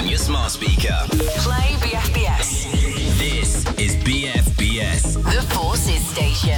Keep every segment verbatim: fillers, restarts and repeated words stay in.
on your smart speaker. Play B F B S. This is B F B S. The Forces Station.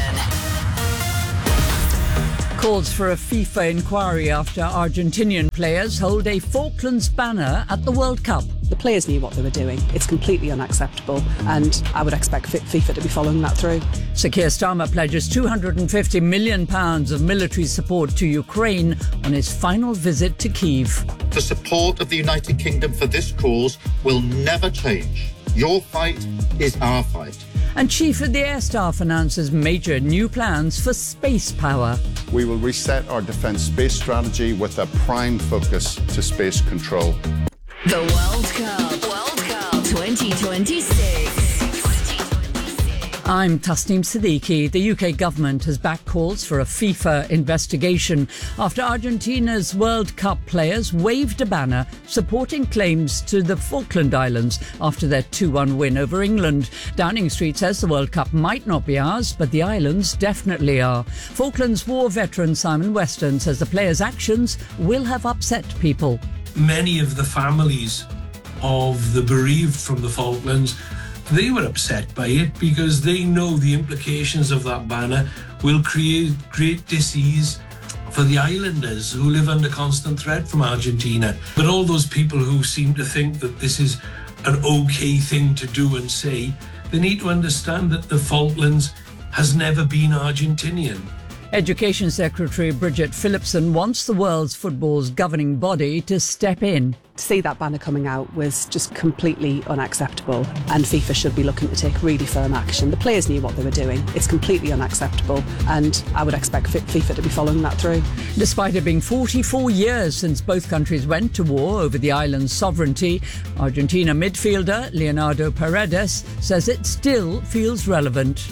Calls for a FIFA inquiry after Argentinian players hold a Falklands banner at the World Cup. The players knew what they were doing. It's completely unacceptable, and I would expect FIFA to be following that through. Sir Keir Starmer pledges two hundred fifty million pounds of military support to Ukraine on his final visit to Kyiv. The support of the United Kingdom for this cause will never change. Your fight is our fight. And Chief of the Air Staff announces major new plans for space power. We will reset our defence space strategy with a prime focus to space control. The World Cup. World Cup twenty twenty-six. I'm Tasneem Siddiqui. The U K government has backed calls for a FIFA investigation after Argentina's World Cup players waved a banner supporting claims to the Falkland Islands after their two one win over England. Downing Street says the World Cup might not be ours, but the islands definitely are. Falklands War veteran Simon Weston says the players' actions will have upset people. Many of the families of the bereaved from the Falklands, they were upset by it because they know the implications of that banner will create great disease for the islanders who live under constant threat from Argentina. But all those people who seem to think that this is an okay thing to do and say, they need to understand that the Falklands has never been Argentinian. Education Secretary Bridget Phillipson wants the world's football's governing body to step in. To see that banner coming out was just completely unacceptable, and FIFA should be looking to take really firm action. The players knew what they were doing. It's completely unacceptable, and I would expect FIFA to be following that through. Despite it being forty-four years since both countries went to war over the island's sovereignty, Argentina midfielder Leonardo Paredes says it still feels relevant.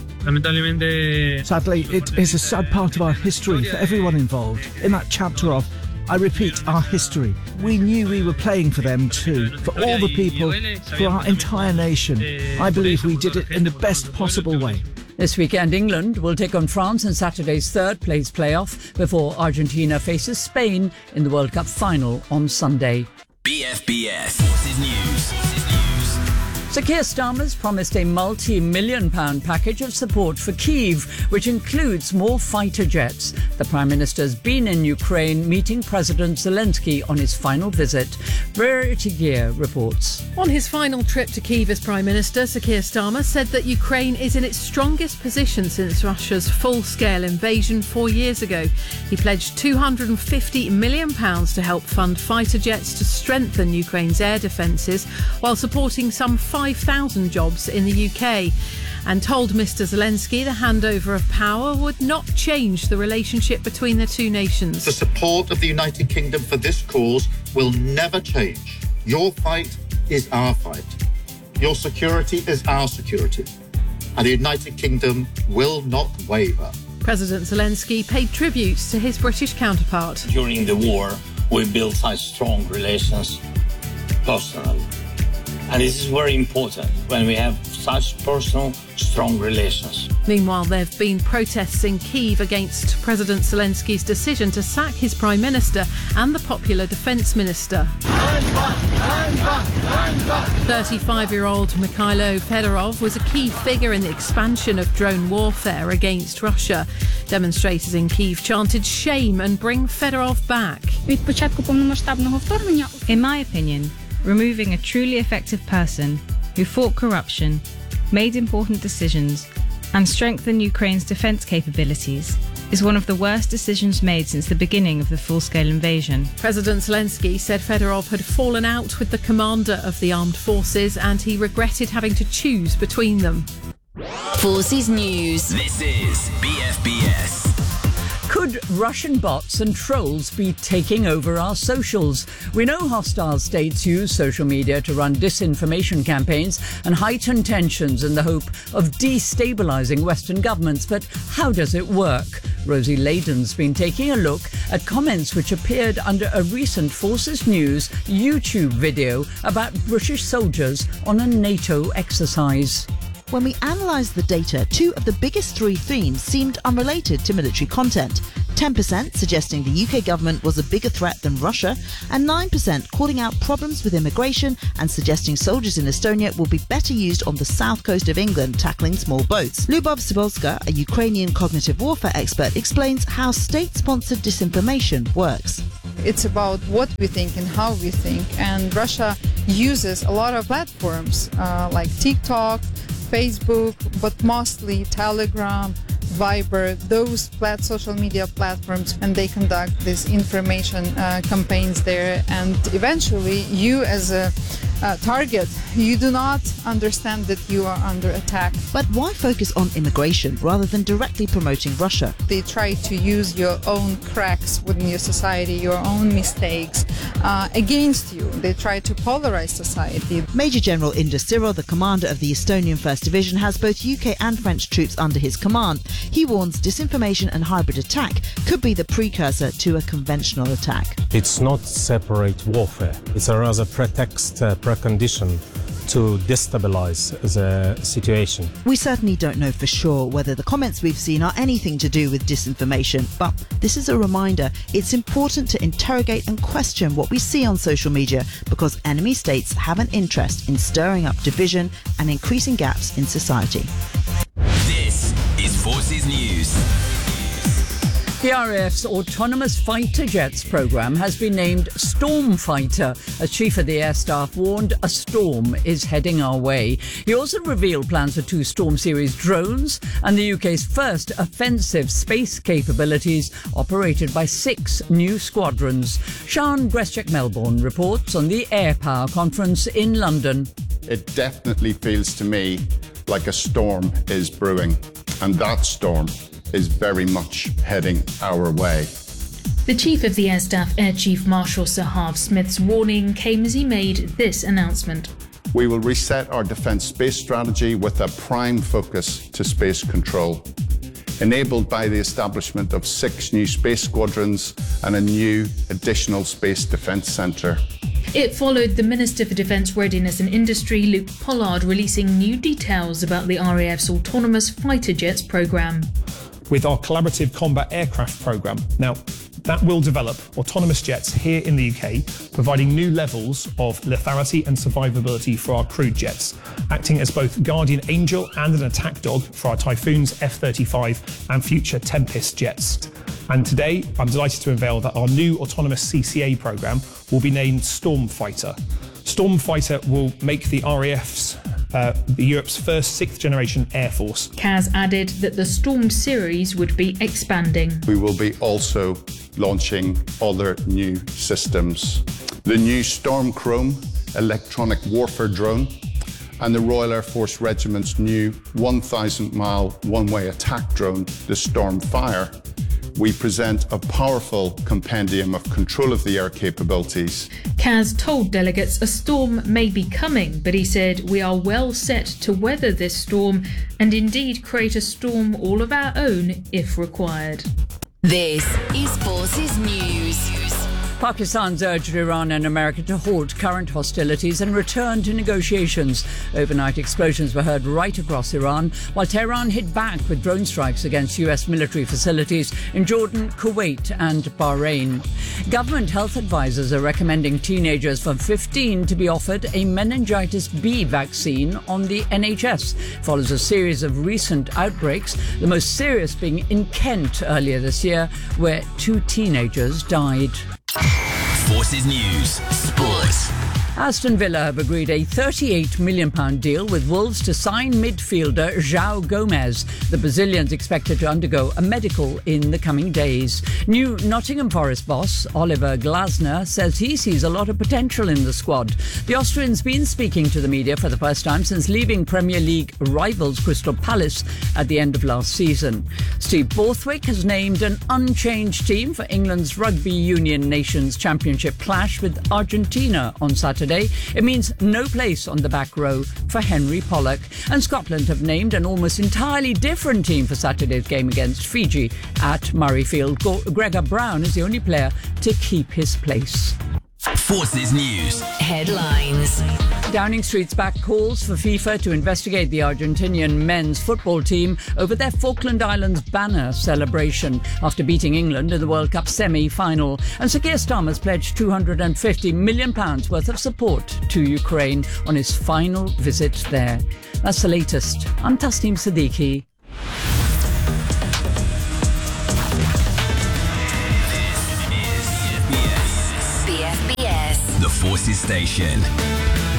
Sadly, it is a sad part of our history for everyone involved. In that chapter of, I repeat, our history, we knew we were playing for them too, for all the people, for our entire nation. I believe we did it in the best possible way. This weekend, England will take on France in Saturday's third-place playoff before Argentina faces Spain in the World Cup final on Sunday. B F B S. Forces News. Sir Keir Starmer's promised a multi-million pound package of support for Kyiv, which includes more fighter jets. The Prime Minister's been in Ukraine meeting President Zelensky on his final visit. Verity Gear reports. On his final trip to Kyiv as Prime Minister, Sir Keir Starmer said that Ukraine is in its strongest position since Russia's full-scale invasion four years ago. He pledged two hundred fifty million pounds to help fund fighter jets to strengthen Ukraine's air defences, while supporting some five thousand jobs in the U K, and told Mister Zelensky the handover of power would not change the relationship between the two nations. The support of the United Kingdom for this cause will never change. Your fight is our fight. Your security is our security. And the United Kingdom will not waver. President Zelensky paid tributes to his British counterpart. During the war, we built such strong relations personally. And this is very important when we have such personal, strong relations. Meanwhile, there have been protests in Kyiv against President Zelensky's decision to sack his Prime Minister and the popular Defence Minister. thirty-five-year-old Mikhailo Fedorov was a key figure in the expansion of drone warfare against Russia. Demonstrators in Kyiv chanted shame and bring Fedorov back. In my opinion, removing a truly effective person who fought corruption, made important decisions, and strengthened Ukraine's defence capabilities is one of the worst decisions made since the beginning of the full-scale invasion. President Zelensky said Fedorov had fallen out with the commander of the armed forces and he regretted having to choose between them. Forces News. This is B F B S. Could Russian bots and trolls be taking over our socials? We know hostile states use social media to run disinformation campaigns and heighten tensions in the hope of destabilising Western governments. But how does it work? Rosie Layden's been taking a look at comments which appeared under a recent Forces News YouTube video about British soldiers on a NATO exercise. When we analysed the data, two of the biggest three themes seemed unrelated to military content. ten percent suggesting the U K government was a bigger threat than Russia, and nine percent calling out problems with immigration and suggesting soldiers in Estonia will be better used on the south coast of England tackling small boats. Lubov Sibolska, a Ukrainian cognitive warfare expert, explains how state-sponsored disinformation works. It's about what we think and how we think, and Russia uses a lot of platforms uh, like TikTok, Facebook, but mostly Telegram, Viber, those plat- social media platforms, and they conduct these information uh, campaigns there. And eventually, you as a uh, target, you do not understand that you are under attack. But why focus on immigration rather than directly promoting Russia? They try to use your own cracks within your society, your own mistakes uh, against you. They try to polarize society. Major General Indus Siril, the commander of the Estonian First Division, has both U K and French troops under his command. He warns disinformation and hybrid attack could be the precursor to a conventional attack. It's not separate warfare. It's a rather pretext, uh, precondition to destabilize the situation. We certainly don't know for sure whether the comments we've seen are anything to do with disinformation, but this is a reminder it's important to interrogate and question what we see on social media, because enemy states have an interest in stirring up division and increasing gaps in society. This is Forces News. The R A F's autonomous fighter jets programme has been named Stormfighter, as Chief of the Air Staff warned a storm is heading our way. He also revealed plans for two Storm Series drones and the U K's first offensive space capabilities, operated by six new squadrons. Sian Greschek-Melbourne reports on the Air Power Conference in London. It definitely feels to me like a storm is brewing, and that storm is very much heading our way. The Chief of the Air Staff, Air Chief Marshal Sir Harv Smith's warning came as he made this announcement. We will reset our defence space strategy with a prime focus to space control, enabled by the establishment of six new space squadrons and a new additional space defence centre. It followed the Minister for Defence Readiness and Industry, Luke Pollard, releasing new details about the R A F's autonomous fighter jets programme. With our collaborative combat aircraft programme. Now, that will develop autonomous jets here in the U K, providing new levels of lethality and survivability for our crewed jets, acting as both guardian angel and an attack dog for our Typhoons, F thirty-five and future Tempest jets. And today, I'm delighted to unveil that our new autonomous C C A programme will be named Stormfighter. Stormfighter will make the R A F's Uh, Europe's first sixth-generation Air Force. Kaz added that the Storm series would be expanding. We will be also launching other new systems. The new Storm Chrome electronic warfare drone and the Royal Air Force Regiment's new one thousand mile one-way attack drone, the Stormfire. We present a powerful compendium of control of the air capabilities. Kaz told delegates a storm may be coming, but he said we are well set to weather this storm and indeed create a storm all of our own if required. This is Forces News. Pakistan's urged Iran and America to halt current hostilities and return to negotiations. Overnight explosions were heard right across Iran, while Tehran hit back with drone strikes against U S military facilities in Jordan, Kuwait and Bahrain. Government health advisors are recommending teenagers from fifteen to be offered a meningitis B vaccine on the N H S. Follows a series of recent outbreaks, the most serious being in Kent earlier this year, where two teenagers died. Forces News Sports. Aston Villa have agreed a thirty-eight million pounds deal with Wolves to sign midfielder João Gomez. The Brazilian's expected to undergo a medical in the coming days. New Nottingham Forest boss Oliver Glasner says he sees a lot of potential in the squad. The Austrian's been speaking to the media for the first time since leaving Premier League rivals Crystal Palace at the end of last season. Steve Borthwick has named an unchanged team for England's Rugby Union Nations Championship clash with Argentina on Saturday. It means no place on the back row for Henry Pollock. And Scotland have named an almost entirely different team for Saturday's game against Fiji at Murrayfield. Gregor Brown is the only player to keep his place. Forces News Headlines. Downing Street's back calls for FIFA to investigate the Argentinian men's football team over their Falkland Islands banner celebration after beating England in the World Cup semi-final. And Sir Keir Starmer's pledged two hundred fifty million pounds worth of support to Ukraine on his final visit there. That's the latest. I'm Tasneem Siddiqui. The F B S. The Forces Station.